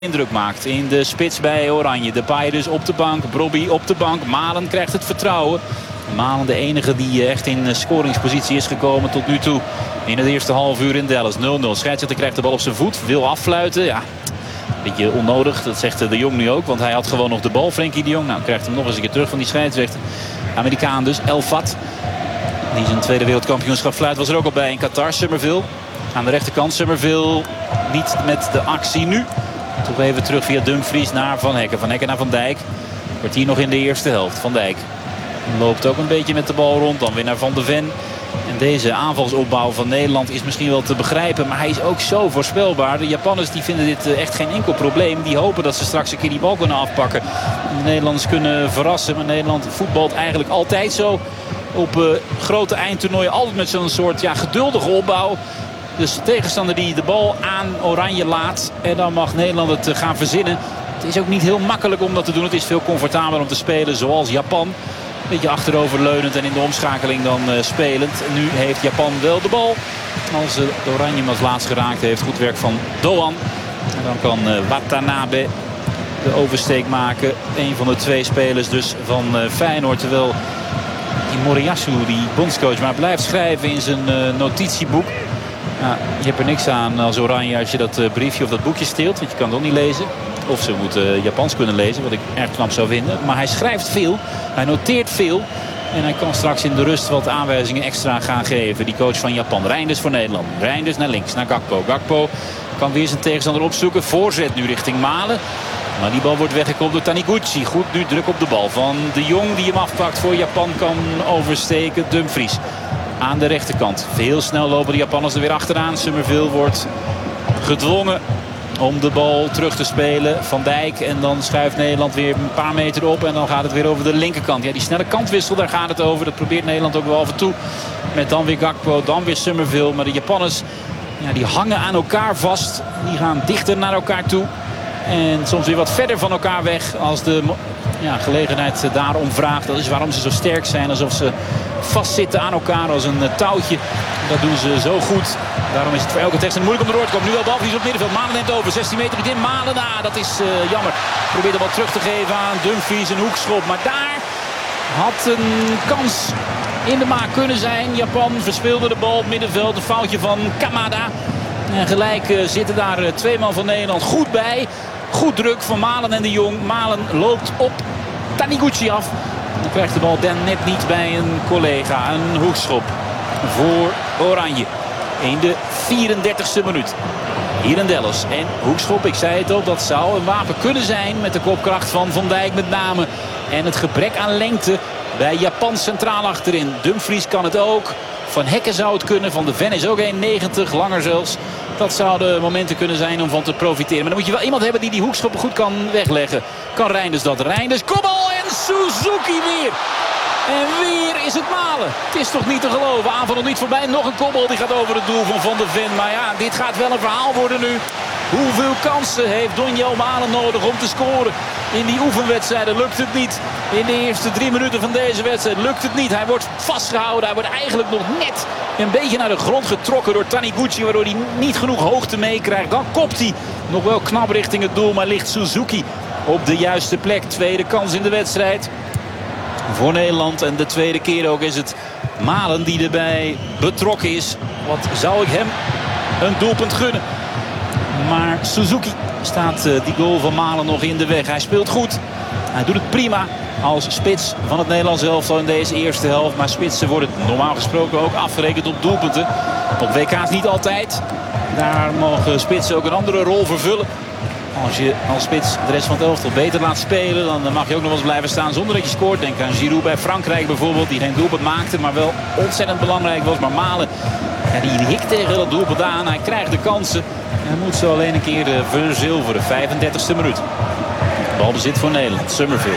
indruk maakt in de spits bij Oranje. Depay dus op de bank, Brobby op de bank. Malen krijgt het vertrouwen. Malen de enige die echt in scoringspositie is gekomen tot nu toe. In het eerste half uur in Dallas. 0-0. Scheidsrechter krijgt de bal op zijn voet. Wil affluiten. Ja, een beetje onnodig. Dat zegt de Jong nu ook. Want hij had gewoon nog de bal. Frenkie de Jong. Nou, krijgt hem nog eens een keer terug van die scheidsrechter. Amerikaan dus. El Fat. Die zijn tweede wereldkampioenschap fluit. Was er ook al bij in Qatar. Summerville. Aan de rechterkant. Summerville niet met de actie nu. Toch even terug via Dumfries naar Van Hekken. Van Hekken naar Van Dijk. Kwartier nog in de eerste helft. Van Dijk loopt ook een beetje met de bal rond. Dan weer naar Van de Ven. En deze aanvalsopbouw van Nederland is misschien wel te begrijpen. Maar hij is ook zo voorspelbaar. De Japanners die vinden dit echt geen enkel probleem. Die hopen dat ze straks een keer die bal kunnen afpakken. De Nederlanders kunnen verrassen. Maar Nederland voetbalt eigenlijk altijd zo. Op grote eindtoernooien altijd met zo'n soort geduldige opbouw. Dus de tegenstander die de bal aan Oranje laat. En dan mag Nederland het gaan verzinnen. Het is ook niet heel makkelijk om dat te doen. Het is veel comfortabeler om te spelen zoals Japan. Beetje achteroverleunend en in de omschakeling dan spelend. Nu heeft Japan wel de bal. Als de Oranje hem als laatst geraakt heeft. Goed werk van Doan. En dan kan Watanabe de oversteek maken. Een van de twee spelers dus van Feyenoord. Terwijl die Moriyasu, die bondscoach, maar blijft schrijven in zijn notitieboek. Ja, je hebt er niks aan als Oranje als je dat briefje of dat boekje steelt. Want je kan het ook niet lezen. Of ze moeten Japans kunnen lezen, wat ik erg knap zou vinden. Maar hij schrijft veel, hij noteert veel. En hij kan straks in de rust wat aanwijzingen extra gaan geven. Die coach van Japan. Reinders voor Nederland. Reinders naar links, naar Gakpo. Gakpo kan weer zijn tegenstander opzoeken. Voorzet nu richting Malen. Maar die bal wordt weggekomen door Taniguchi. Goed, nu druk op de bal van de Jong die hem afpakt voor Japan kan oversteken. Dumfries aan de rechterkant. Veel snel lopen de Japanners er weer achteraan. Summerville wordt gedwongen om de bal terug te spelen. Van Dijk. En dan schuift Nederland weer een paar meter op. En dan gaat het weer over de linkerkant. Ja, die snelle kantwissel, daar gaat het over. Dat probeert Nederland ook wel af en toe. Met dan weer Gakpo, dan weer Summerville. Maar de Japanners, die hangen aan elkaar vast. Die gaan dichter naar elkaar toe. En soms weer wat verder van elkaar weg als de gelegenheid daarom vraagt. Dat is waarom ze zo sterk zijn. Alsof ze vastzitten aan elkaar als een touwtje. Dat doen ze zo goed. Daarom is het voor elke tegenstander moeilijk om erdoor te komen. Nu wel balverlies op het middenveld. Malen neemt over. 16 meter in. Malen. Dat is jammer. Probeert hem wat terug te geven aan Dumfries. Een hoekschop. Maar daar had een kans in de maak kunnen zijn. Japan verspeelde de bal op het middenveld. Een foutje van Kamada. En gelijk zitten daar twee man van Nederland goed bij. Goed druk van Malen en de Jong. Malen loopt op Taniguchi af. Dan krijgt de bal net niet bij een collega. Een hoekschop voor Oranje. In de 34e minuut. Hier in Dallas. En hoekschop, ik zei het ook, dat zou een wapen kunnen zijn. Met de kopkracht van Van Dijk met name. En het gebrek aan lengte bij Japan centraal achterin. Dumfries kan het ook. Van Hekken zou het kunnen. Van de Ven is ook 1,90. Langer zelfs. Dat zouden momenten kunnen zijn om van te profiteren. Maar dan moet je wel iemand hebben die die hoekschoppen goed kan wegleggen. Kan Reinders dat? Reinders, kopbal en Suzuki weer. En weer is het Malen. Het is toch niet te geloven. Aanval nog niet voorbij. Nog een kopbal die gaat over het doel van Van der Ven. Maar ja, dit gaat wel een verhaal worden nu. Hoeveel kansen heeft Donjel Malen nodig om te scoren? In die oefenwedstrijden lukt het niet. In de eerste 3 minuten van deze wedstrijd lukt het niet. Hij wordt vastgehouden. Hij wordt eigenlijk nog net een beetje naar de grond getrokken door Taniguchi. Waardoor hij niet genoeg hoogte meekrijgt. Dan kopt hij nog wel knap richting het doel. Maar ligt Suzuki op de juiste plek. Tweede kans in de wedstrijd voor Nederland. En de tweede keer ook is het Malen die erbij betrokken is. Wat zou ik hem een doelpunt gunnen. Maar Suzuki staat die goal van Malen nog in de weg. Hij speelt goed. Hij doet het prima als spits van het Nederlands elftal in deze eerste helft. Maar spitsen worden normaal gesproken ook afgerekend op doelpunten. Op WK's niet altijd. Daar mogen spitsen ook een andere rol vervullen. Als je als spits de rest van het elftal beter laat spelen, dan mag je ook nog wel eens blijven staan zonder dat je scoort. Denk aan Giroud bij Frankrijk bijvoorbeeld, die geen doelpunt maakte, maar wel ontzettend belangrijk was. Maar Malen, die hikt tegen dat doelpunt aan. Hij krijgt de kansen. Hij moet zo alleen een keer verzilveren. 35e minuut. Balbezit voor Nederland. Summerville.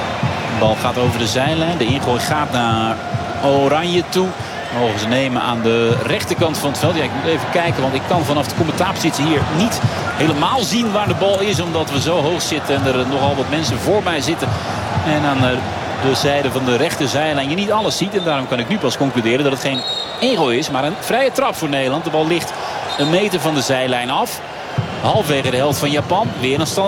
De bal gaat over de zijlijn. De ingooi gaat naar Oranje toe. Mogen ze nemen aan de rechterkant van het veld. Ja, ik moet even kijken, want ik kan vanaf de commentaarpositie hier niet helemaal zien waar de bal is. Omdat we zo hoog zitten en er nogal wat mensen voor mij zitten. En aan de zijde van de rechterzijlijn je niet alles ziet. En daarom kan ik nu pas concluderen dat het geen ingooi is, maar een vrije trap voor Nederland. De bal ligt een meter van de zijlijn af. halverwege de helft van Japan. Weer een stand.